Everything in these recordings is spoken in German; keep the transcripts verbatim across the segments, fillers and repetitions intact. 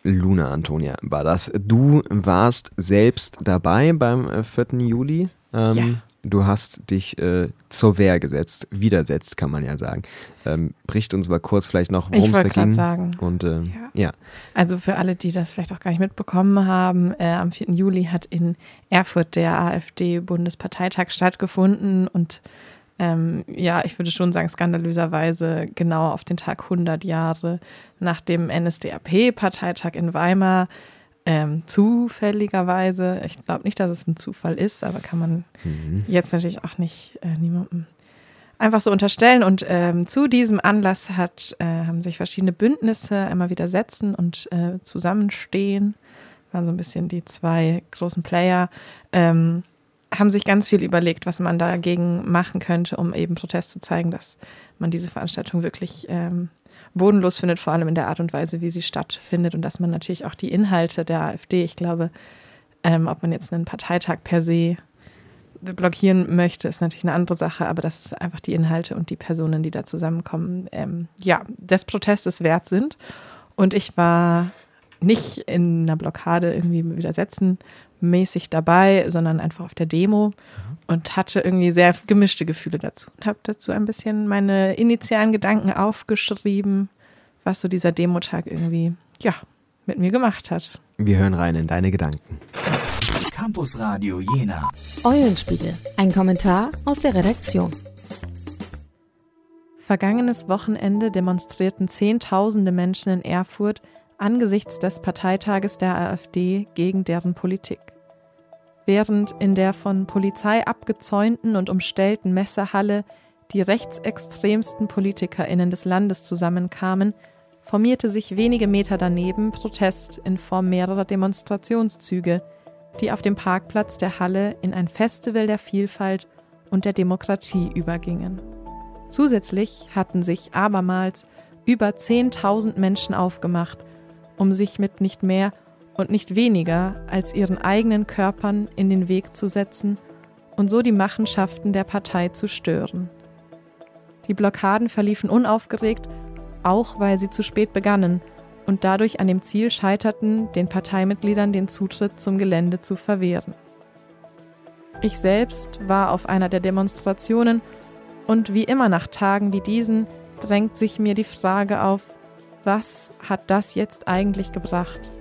Luna Antonia war das. Du warst selbst dabei beim äh, vierten Juli. Ähm, ja. Du hast dich äh, zur Wehr gesetzt, widersetzt, kann man ja sagen. Ähm, bricht uns mal kurz vielleicht noch, worum es da ging. Ich wollte gerade sagen. Und, äh, ja. ja. Also für alle, die das vielleicht auch gar nicht mitbekommen haben, äh, am vierten Juli hat in Erfurt der AfD-Bundesparteitag stattgefunden und ähm, ja, ich würde schon sagen, skandalöserweise genau auf den Tag hundert Jahre nach dem N S D A P-Parteitag in Weimar. Ähm, zufälligerweise, ich glaube nicht, dass es ein Zufall ist, aber kann man mhm. jetzt natürlich auch nicht äh, niemandem einfach so unterstellen. Und ähm, zu diesem Anlass hat, äh, haben sich verschiedene Bündnisse einmal widersetzen und äh, zusammenstehen, waren so ein bisschen die zwei großen Player, ähm, haben sich ganz viel überlegt, was man dagegen machen könnte, um eben Protest zu zeigen, dass man diese Veranstaltung wirklich ähm, bodenlos findet, vor allem in der Art und Weise, wie sie stattfindet und dass man natürlich auch die Inhalte der AfD, ich glaube, ähm, ob man jetzt einen Parteitag per se blockieren möchte, ist natürlich eine andere Sache, aber dass es einfach die Inhalte und die Personen, die da zusammenkommen, ähm, ja, des Protestes wert sind. Und ich war nicht in einer Blockade irgendwie widersetzen mäßig dabei, sondern einfach auf der Demo und hatte irgendwie sehr gemischte Gefühle dazu und habe dazu ein bisschen meine initialen Gedanken aufgeschrieben, was so dieser Demotag irgendwie, ja, mit mir gemacht hat. Wir hören rein in deine Gedanken. Campus Radio Jena. Eulenspiegel. Ein Kommentar aus der Redaktion. Vergangenes Wochenende demonstrierten Zehntausende Menschen in Erfurt angesichts des Parteitages der AfD gegen deren Politik. Während in der von Polizei abgezäunten und umstellten Messehalle die rechtsextremsten PolitikerInnen des Landes zusammenkamen, formierte sich wenige Meter daneben Protest in Form mehrerer Demonstrationszüge, die auf dem Parkplatz der Halle in ein Festival der Vielfalt und der Demokratie übergingen. Zusätzlich hatten sich abermals über zehntausend Menschen aufgemacht, um sich mit nicht mehr und nicht weniger als ihren eigenen Körpern in den Weg zu setzen und so die Machenschaften der Partei zu stören. Die Blockaden verliefen unaufgeregt, auch weil sie zu spät begannen und dadurch an dem Ziel scheiterten, den Parteimitgliedern den Zutritt zum Gelände zu verwehren. Ich selbst war auf einer der Demonstrationen und wie immer nach Tagen wie diesen drängt sich mir die Frage auf, was hat das jetzt eigentlich gebracht?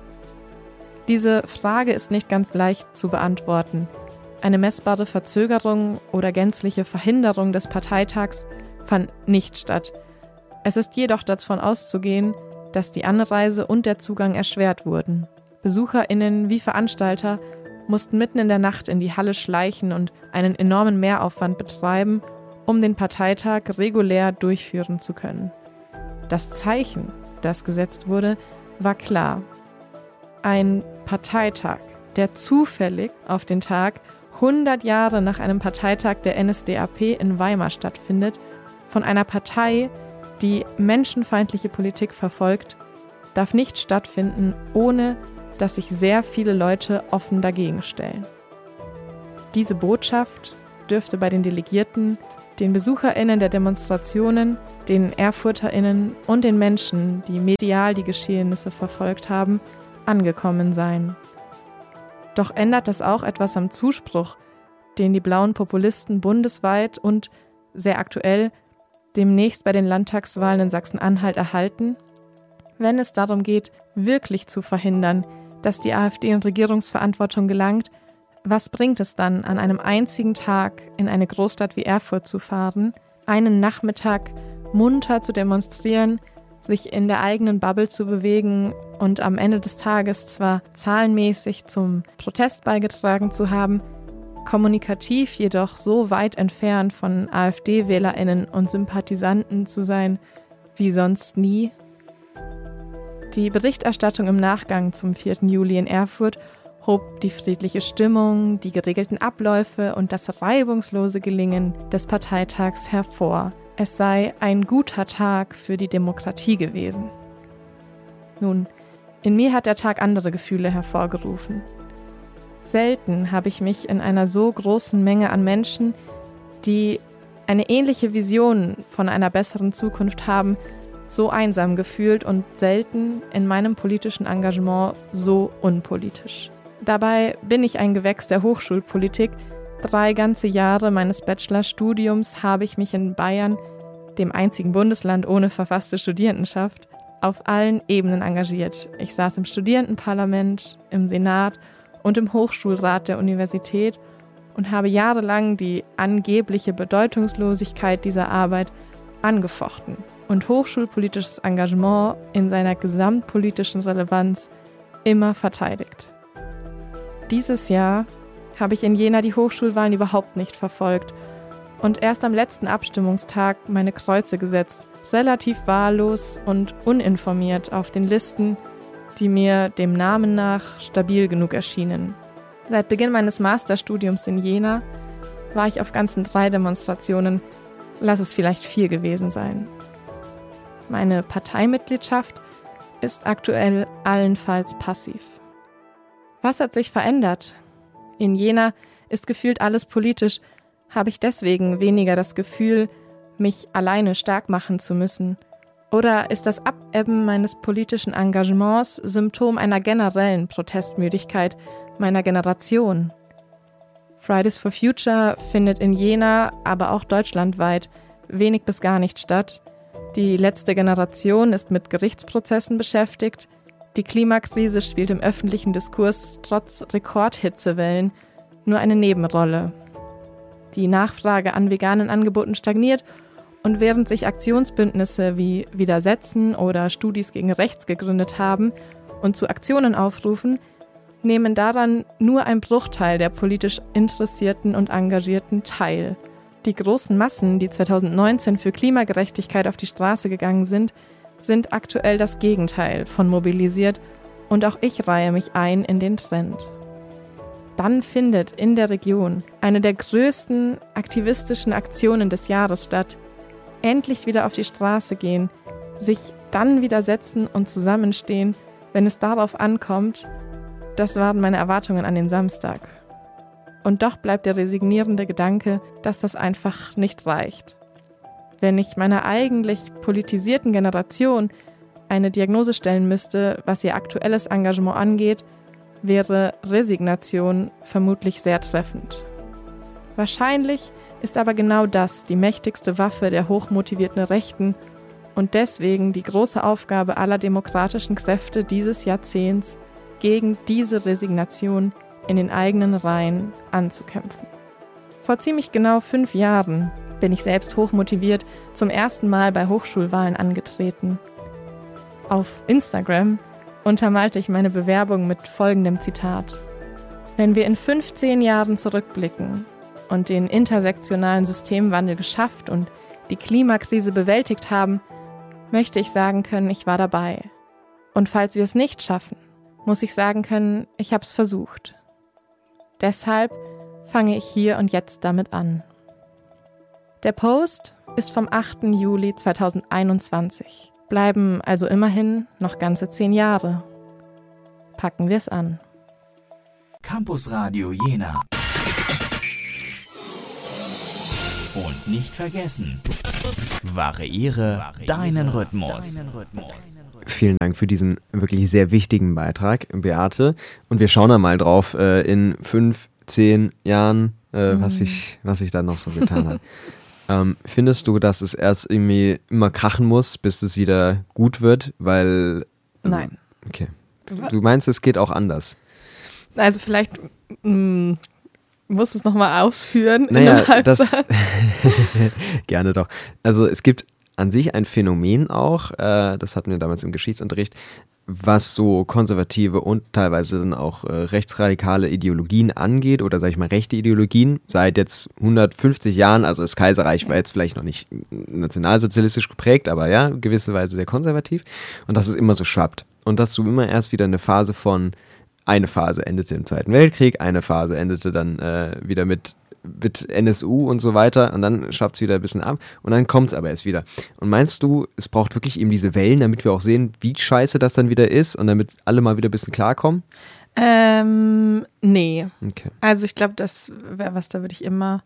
Diese Frage ist nicht ganz leicht zu beantworten. Eine messbare Verzögerung oder gänzliche Verhinderung des Parteitags fand nicht statt. Es ist jedoch davon auszugehen, dass die Anreise und der Zugang erschwert wurden. BesucherInnen wie Veranstalter mussten mitten in der Nacht in die Halle schleichen und einen enormen Mehraufwand betreiben, um den Parteitag regulär durchführen zu können. Das Zeichen, das gesetzt wurde, war klar. Ein Parteitag, der zufällig auf den Tag hundert Jahre nach einem Parteitag der N S D A P in Weimar stattfindet, von einer Partei, die menschenfeindliche Politik verfolgt, darf nicht stattfinden, ohne dass sich sehr viele Leute offen dagegen stellen. Diese Botschaft dürfte bei den Delegierten, den BesucherInnen der Demonstrationen, den ErfurterInnen und den Menschen, die medial die Geschehnisse verfolgt haben, angekommen sein. Doch ändert das auch etwas am Zuspruch, den die blauen Populisten bundesweit und, sehr aktuell, demnächst bei den Landtagswahlen in Sachsen-Anhalt erhalten, wenn es darum geht, wirklich zu verhindern, dass die AfD in Regierungsverantwortung gelangt? Was bringt es dann, an einem einzigen Tag in eine Großstadt wie Erfurt zu fahren, einen Nachmittag munter zu demonstrieren, sich in der eigenen Bubble zu bewegen und am Ende des Tages zwar zahlenmäßig zum Protest beigetragen zu haben, kommunikativ jedoch so weit entfernt von AfD-WählerInnen und Sympathisanten zu sein wie sonst nie? Die Berichterstattung im Nachgang zum vierten Juli in Erfurt hob die friedliche Stimmung, die geregelten Abläufe und das reibungslose Gelingen des Parteitags hervor. Es sei ein guter Tag für die Demokratie gewesen. Nun, in mir hat der Tag andere Gefühle hervorgerufen. Selten habe ich mich in einer so großen Menge an Menschen, die eine ähnliche Vision von einer besseren Zukunft haben, so einsam gefühlt und selten in meinem politischen Engagement so unpolitisch. Dabei bin ich ein Gewächs der Hochschulpolitik. Drei ganze Jahre meines Bachelorstudiums habe ich mich in Bayern, dem einzigen Bundesland ohne verfasste Studierendenschaft, auf allen Ebenen engagiert. Ich saß im Studierendenparlament, im Senat und im Hochschulrat der Universität und habe jahrelang die angebliche Bedeutungslosigkeit dieser Arbeit angefochten und hochschulpolitisches Engagement in seiner gesamtpolitischen Relevanz immer verteidigt. Dieses Jahr habe ich in Jena die Hochschulwahlen überhaupt nicht verfolgt und erst am letzten Abstimmungstag meine Kreuze gesetzt, relativ wahllos und uninformiert auf den Listen, die mir dem Namen nach stabil genug erschienen. Seit Beginn meines Masterstudiums in Jena war ich auf ganzen drei Demonstrationen, lass es vielleicht vier gewesen sein. Meine Parteimitgliedschaft ist aktuell allenfalls passiv. Was hat sich verändert? In Jena ist gefühlt alles politisch, habe ich deswegen weniger das Gefühl, mich alleine stark machen zu müssen? Oder ist das Abebben meines politischen Engagements Symptom einer generellen Protestmüdigkeit meiner Generation? Fridays for Future findet in Jena, aber auch deutschlandweit, wenig bis gar nicht statt. Die letzte Generation ist mit Gerichtsprozessen beschäftigt. Die Klimakrise spielt im öffentlichen Diskurs trotz Rekordhitzewellen nur eine Nebenrolle. Die Nachfrage an veganen Angeboten stagniert und während sich Aktionsbündnisse wie Widersetzen oder Studis gegen Rechts gegründet haben und zu Aktionen aufrufen, nehmen daran nur ein Bruchteil der politisch Interessierten und Engagierten teil. Die großen Massen, die zweitausendneunzehn für Klimagerechtigkeit auf die Straße gegangen sind, sind aktuell das Gegenteil von mobilisiert und auch ich reihe mich ein in den Trend. Dann findet in der Region eine der größten aktivistischen Aktionen des Jahres statt. Endlich wieder auf die Straße gehen, sich dann widersetzen und zusammenstehen, wenn es darauf ankommt, das waren meine Erwartungen an den Samstag. Und doch bleibt der resignierende Gedanke, dass das einfach nicht reicht. Wenn ich meiner eigentlich politisierten Generation eine Diagnose stellen müsste, was ihr aktuelles Engagement angeht, wäre Resignation vermutlich sehr treffend. Wahrscheinlich ist aber genau das die mächtigste Waffe der hochmotivierten Rechten und deswegen die große Aufgabe aller demokratischen Kräfte dieses Jahrzehnts, gegen diese Resignation in den eigenen Reihen anzukämpfen. Vor ziemlich genau fünf Jahren bin ich selbst hochmotiviert zum ersten Mal bei Hochschulwahlen angetreten. Auf Instagram untermalte ich meine Bewerbung mit folgendem Zitat: Wenn wir in fünfzehn Jahren zurückblicken und den intersektionalen Systemwandel geschafft und die Klimakrise bewältigt haben, möchte ich sagen können, ich war dabei. Und falls wir es nicht schaffen, muss ich sagen können, ich habe es versucht. Deshalb fange ich hier und jetzt damit an. Der Post ist vom achten Juli zweitausendeinundzwanzig. Bleiben also immerhin noch ganze zehn Jahre. Packen wir es an. Campus Radio Jena. Und nicht vergessen, variiere deinen Rhythmus. Vielen Dank für diesen wirklich sehr wichtigen Beitrag, Beate. Und wir schauen da mal drauf äh, in fünf, zehn Jahren, äh, mhm. was sich was sich da noch so getan hat. Ähm, findest du, dass es erst irgendwie immer krachen muss, bis es wieder gut wird? Weil. Also, Nein. Okay. Du meinst, es geht auch anders? Also vielleicht mh, musst du es nochmal ausführen naja, in einem Halbsatz. Das gerne doch. Also es gibt an sich ein Phänomen auch, äh, das hatten wir damals im Geschichtsunterricht, was so konservative und teilweise dann auch äh, rechtsradikale Ideologien angeht oder sag ich mal rechte Ideologien seit jetzt hundertfünfzig Jahren, also das Kaiserreich war jetzt vielleicht noch nicht nationalsozialistisch geprägt, aber ja, gewisserweise sehr konservativ und dass es immer so schwappt und dass du immer erst wieder eine Phase von, eine Phase endete im Zweiten Weltkrieg, eine Phase endete dann äh, wieder mit mit N S U und so weiter und dann schafft es wieder ein bisschen ab und dann kommt es aber erst wieder. Und meinst du, es braucht wirklich eben diese Wellen, damit wir auch sehen, wie scheiße das dann wieder ist und damit alle mal wieder ein bisschen klarkommen? Ähm, nee. Okay. Also ich glaube, das wäre was, da würde ich immer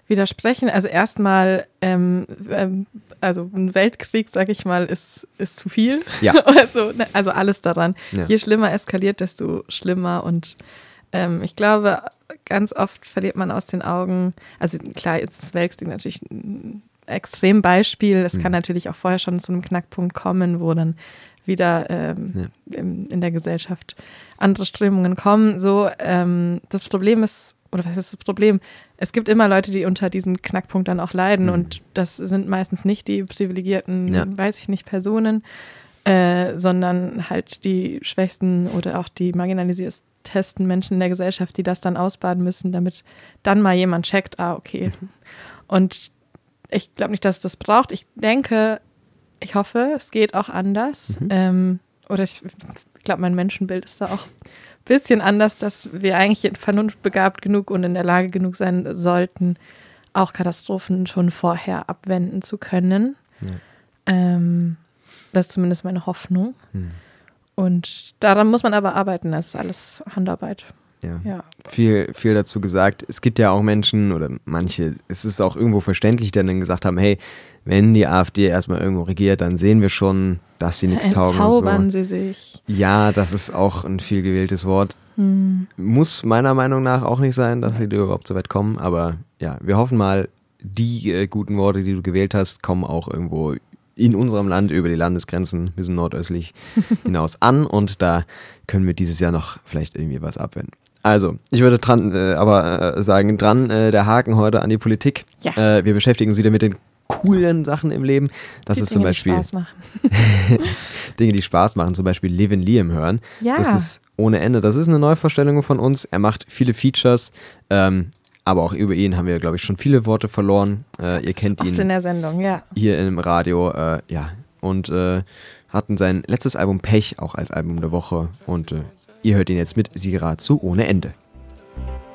widersprechen. Also erstmal, ähm, ähm, also ein Weltkrieg, sag ich mal, ist, ist zu viel. Ja. also, also alles daran. Ja. Je schlimmer eskaliert, desto schlimmer. Und ähm, ich glaube, ganz oft verliert man aus den Augen, also klar, jetzt ist das Weltkrieg natürlich ein Extrembeispiel. Es mhm. kann natürlich auch vorher schon zu einem Knackpunkt kommen, wo dann wieder ähm, ja. in, in der Gesellschaft andere Strömungen kommen. So, ähm, das Problem ist, oder was ist das Problem? Es gibt immer Leute, die unter diesem Knackpunkt dann auch leiden mhm. und das sind meistens nicht die privilegierten, ja. weiß ich nicht, Personen, äh, sondern halt die schwächsten oder auch die marginalisiertesten Menschen in der Gesellschaft, die das dann ausbaden müssen, damit dann mal jemand checkt, ah, okay. Mhm. Und ich glaube nicht, dass es das braucht. Ich denke, ich hoffe, es geht auch anders. Mhm. Ähm, oder ich, ich glaube, mein Menschenbild ist da auch ein bisschen anders, dass wir eigentlich vernunftbegabt genug und in der Lage genug sein sollten, auch Katastrophen schon vorher abwenden zu können. Ja. Ähm, das ist zumindest meine Hoffnung. Mhm. Und daran muss man aber arbeiten. Das ist alles Handarbeit. Ja. ja, viel, viel dazu gesagt. Es gibt ja auch Menschen oder manche, es ist auch irgendwo verständlich, die dann gesagt haben, hey, wenn die AfD erstmal irgendwo regiert, dann sehen wir schon, dass sie nichts taugen. Entzaubern sie sich. Ja, das ist auch ein viel gewähltes Wort. Hm. Muss meiner Meinung nach auch nicht sein, dass sie überhaupt so weit kommen. Aber ja, wir hoffen mal, die äh, guten Worte, die du gewählt hast, kommen auch irgendwo in unserem Land über die Landesgrenzen, wir sind nordöstlich hinaus an und da können wir dieses Jahr noch vielleicht irgendwie was abwenden. Also, ich würde dran, äh, aber äh, sagen, dran äh, der Haken heute an die Politik. Ja. Äh, wir beschäftigen uns wieder mit den coolen Sachen im Leben. Das die ist Dinge, zum Beispiel die Spaß machen. Dinge, die Spaß machen, zum Beispiel Liv and Liam hören. Ja. Das ist ohne Ende. Das ist eine Neuvorstellung von uns. Er macht viele Features, ähm, aber auch über ihn haben wir, glaube ich, schon viele Worte verloren. Äh, ihr kennt Oft ihn in der Sendung, ja. Hier im Radio, äh, ja. Und äh, hatten sein letztes Album Pech auch als Album der Woche und äh, ihr hört ihn jetzt mit Siga zu ohne Ende.